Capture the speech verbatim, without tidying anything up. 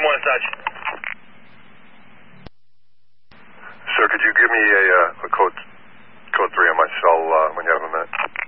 Good morning, Sarge. Sir, could you give me a, uh, a code, code three on my cell uh, when you have a minute?